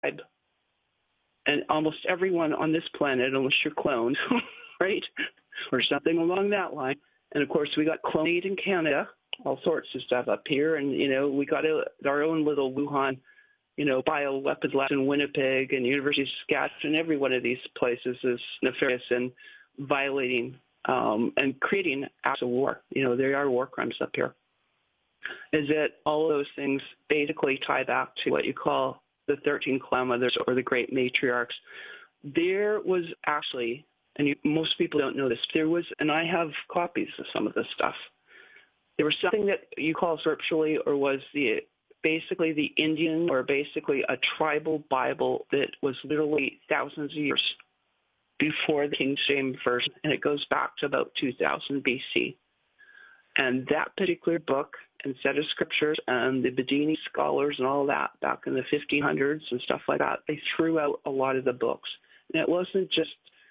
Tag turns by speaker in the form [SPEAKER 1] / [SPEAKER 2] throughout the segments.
[SPEAKER 1] And almost everyone on this planet, unless you're cloned, right? Or something along that line. And of course, we got cloned in Canada, all sorts of stuff up here. And, we got our own little Wuhan, bioweapons lab in Winnipeg and University of Saskatchewan. Every one of these places is nefarious and violating and creating acts of war. There are war crimes up here. Is that all of those things basically tie back to what you call the 13 clan mothers or the great matriarchs. There was actually, and most people don't know this, and I have copies of some of this stuff. There was something that you call scripturally, or was basically the Indian, or basically a tribal Bible that was literally thousands of years before the King James Version, and it goes back to about 2000 BC. And that particular book and set of scriptures and the Bedini scholars and all that back in the 1500s and stuff like that, they threw out a lot of the books. And it wasn't just,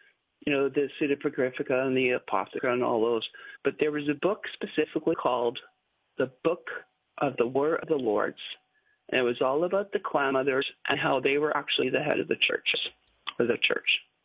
[SPEAKER 1] the Pseudepigraphica and the Apocrypha and all those, but there was a book specifically called The Book of the War of the Lords. And it was all about the clan mothers and how they were actually the head of the churches, or the church.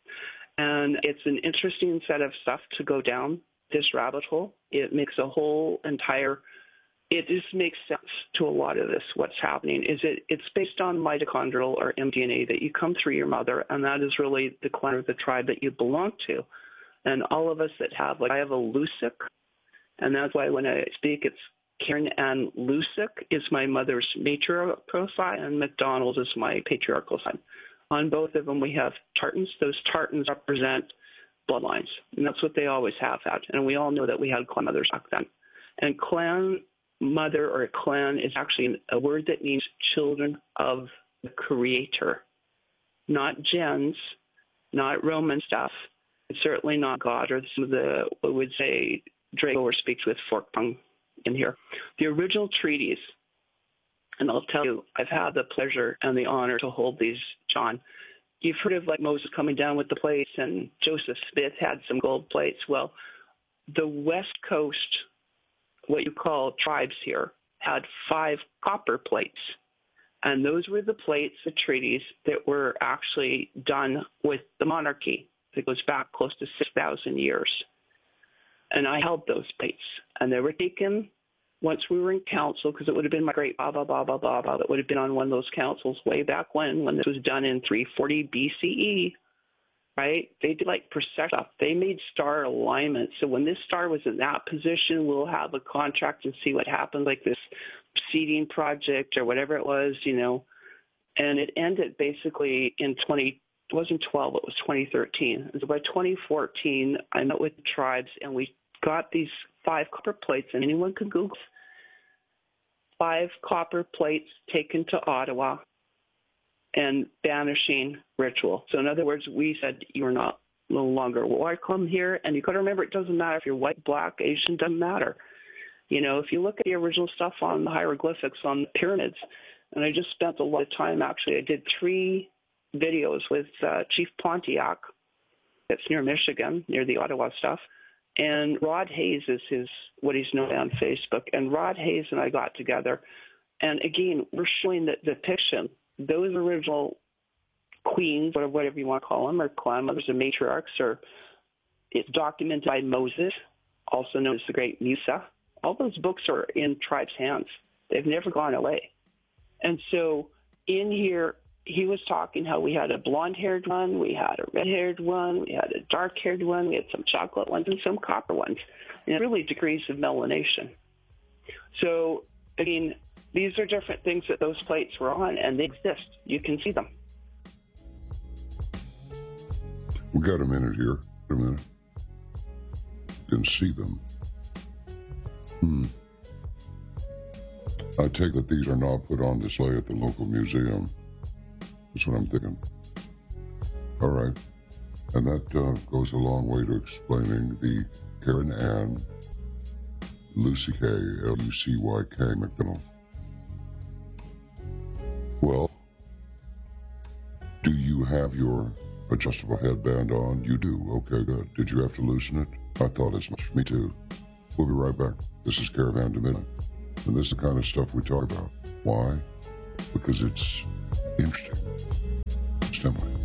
[SPEAKER 1] And it's an interesting set of stuff to go down this rabbit hole. It makes a whole entire, it just makes sense to a lot of this. What's happening is it's based on mitochondrial or mDNA that you come through your mother, and that is really the clan or the tribe that you belong to. And all of us that have, I have a Lusic, and that's why when I speak, it's Karen Ann Lusic is my mother's matriarchal side, and McDonald is my patriarchal side. On both of them, we have tartans. Those tartans represent bloodlines, and that's what they always have had. And we all know that we had clan mothers back then. And clan mother or clan is actually a word that means children of the Creator, not gens, not Roman stuff. It's certainly not God or some of the, what would say, Draco or speaks with fork tongue in here. The original treaties, and I'll tell you, I've had the pleasure and the honor to hold these, John. You've heard of Moses coming down with the plates, and Joseph Smith had some gold plates. Well, the West Coast, what you call tribes here, had 5 copper plates. And those were the plates, the treaties that were actually done with the monarchy. It goes back close to 6,000 years. And I held those plates. And they were taken once we were in council, because it would have been my great that would have been on one of those councils way back when this was done in 340 BCE, right? They did procession stuff. They made star alignment. So when this star was in that position, we'll have a contract and see what happened, like this seeding project or whatever it was, And it ended basically in it wasn't 12, it was 2013. And so by 2014, I met with the tribes, and we got these 5 copper plates, and anyone can Google 5 copper plates taken to Ottawa and banishing ritual. So in other words, we said you're no longer welcome here. And you got to remember, it doesn't matter if you're white, black, Asian, doesn't matter. If you look at the original stuff on the hieroglyphics on the pyramids, and I just spent a lot of time, actually, I did 3 videos with Chief Pontiac. That's near Michigan, near the Ottawa stuff. And Rod Hayes is what he's known on Facebook. And Rod Hayes and I got together. And again, we're showing the depiction. Those original queens, or whatever you want to call them, or clan mothers or matriarchs, or it's documented by Moses, also known as the Great Musa. All those books are in tribes' hands. They've never gone away. And so in here, he was talking how we had a blonde-haired one, we had a red-haired one, we had a dark-haired one, we had some chocolate ones, and some copper ones, and really degrees of melanation. So, these are different things that those plates were on, and they exist. You can see them.
[SPEAKER 2] We got a minute here. A minute. You can see them. I take it these are not put on display at the local museum. That's what I'm thinking. All right. And that goes a long way to explaining the Karen Ann Lucyk, Lucyk McDonald. Well, do you have your adjustable headband on? You do. Okay, good. Did you have to loosen it? I thought as much. Me too. We'll be right back. This is Caravan to Midnight. And this is the kind of stuff we talk about. Why? Because it's Interesting. Stand by.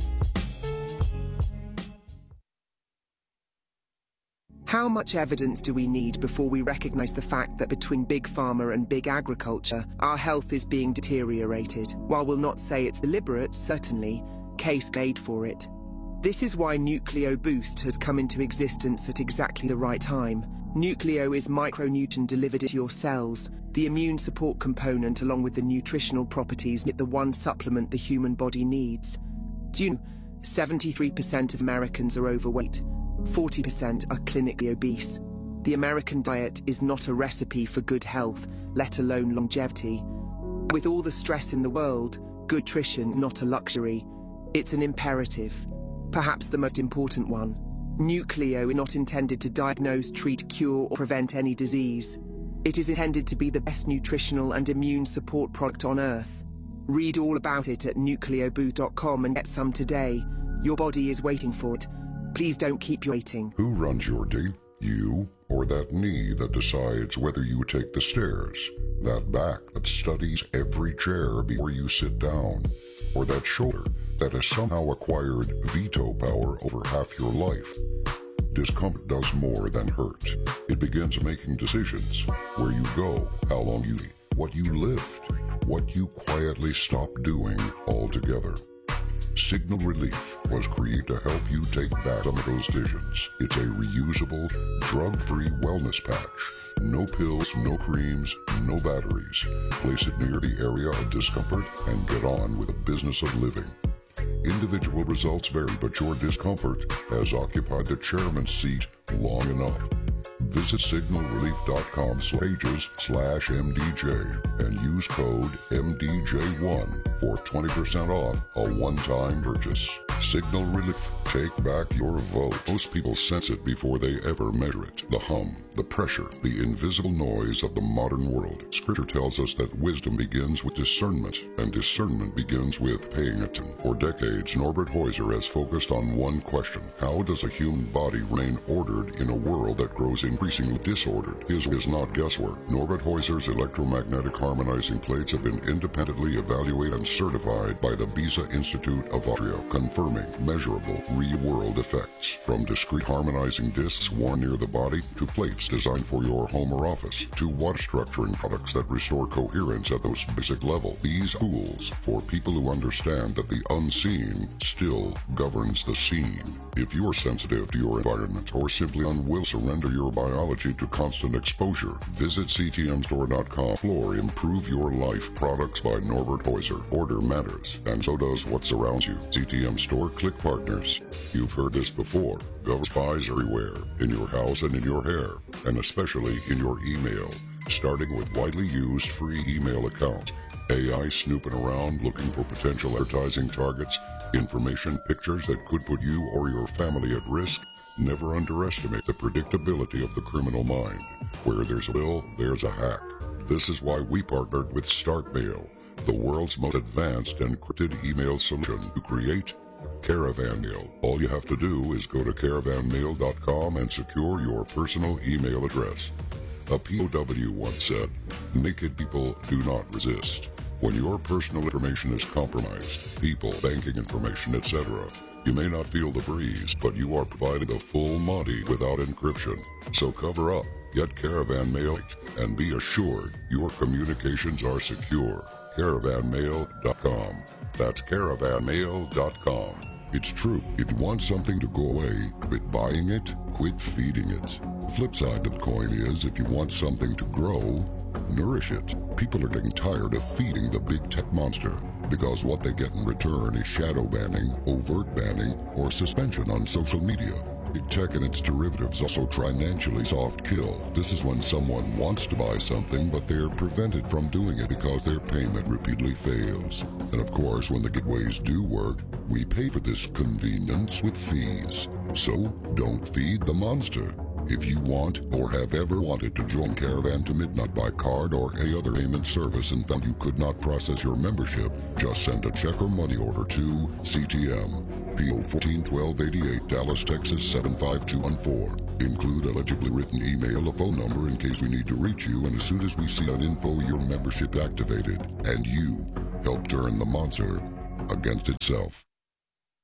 [SPEAKER 3] How much evidence do we need before we recognize the fact that between big pharma and big agriculture, our health is being deteriorated? While we'll not say it's deliberate, certainly, case made for it. This is why Nucleo Boost has come into existence at exactly the right time. Nucleo is micronutrient delivered into your cells, the immune support component along with the nutritional properties, the one supplement the human body needs. Do you know, 73% of Americans are overweight, 40% are clinically obese. The American diet is not a recipe for good health, let alone longevity. With all the stress in the world, good nutrition is not a luxury, it's an imperative. Perhaps the most important one. Nucleo is not intended to diagnose, treat, cure, or prevent any disease. It is intended to be the best nutritional and immune support product on Earth. Read all about it at nucleoboost.com and get some today. Your body is waiting for it. Please don't keep waiting.
[SPEAKER 2] Who runs your day? You or that knee that decides whether you take the stairs? That back that studies every chair before you sit down? Or that shoulder that has somehow acquired veto power over half your life? Discomfort does more than hurt. It begins making decisions. Where you go, how long you eat, what you lift, what you quietly stop doing altogether. Signal Relief was created to help you take back some of those decisions. It's a reusable, drug-free wellness patch. No pills, no creams, no batteries. Place it near the area of discomfort and get on with the business of living. Individual results vary, but your discomfort has occupied the chairman's seat long enough. Visit signalrelief.com/pages/MDJ and use code MDJ1 for 20% off a one-time purchase. Signal Relief. Take back your vote. Most people sense it before they ever measure it. The hum, the pressure, the invisible noise of the modern world. Scripture tells us that wisdom begins with discernment, and discernment begins with paying attention. For decades, Norbert Heuser has focused on one question. How does a human body remain ordered in a world that grows increasingly disordered? His is not guesswork. Norbert Heuser's electromagnetic harmonizing plates have been independently evaluated and certified by the Beza Institute of Austria, confirming measurable real-world effects. From discrete harmonizing discs worn near the body, to plates designed for your home or office, to water structuring products that restore coherence at the most basic level. These tools for people who understand that the unseen still governs the seen. If you're sensitive to your environment or simply unwilling to surrender your biology to constant exposure, visit ctmstore.com. Explore Improve Your Life products by Norbert Heuser. Order matters, and so does what surrounds you. CTM Store, click partners. You've heard this before. Government spies everywhere, in your house and in your hair, and especially in your email, starting with widely used free email accounts. AI snooping around looking for potential advertising targets, information, pictures that could put you or your family at risk. Never underestimate the predictability of the criminal mind. Where there's a bill, there's a hack. This is why we partnered with StartMail, the world's most advanced encrypted email solution to create Caravan Mail. All you have to do is go to caravanmail.com and secure your personal email address. A POW once said, "Naked people do not resist." When your personal information is compromised, people, banking information, etc., you may not feel the breeze, but you are provided a full Monty without encryption. So cover up, get Caravan Mail, and be assured your communications are secure. Caravanmail.com. That's caravanmail.com. It's true. If you want something to go away, quit buying it, quit feeding it. The flip side of the coin is, if you want something to grow, nourish it. People are getting tired of feeding the big tech monster, because what they get in return is shadow banning, overt banning, or suspension on social media. Big tech and its derivatives also financially soft kill. This is when someone wants to buy something, but they're prevented from doing it because their payment repeatedly fails. And of course, when the giveaways do work, we pay for this convenience with fees. So don't feed the monster. If you want or have ever wanted to join Caravan to Midnight by card or any other payment service and found you could not process your membership, just send a check or money order to CTM, PO 141288, Dallas, Texas 75214. Include a legibly written email, a phone number in case we need to reach you, and as soon as we see an info, your membership activated, and you help turn the monster against itself.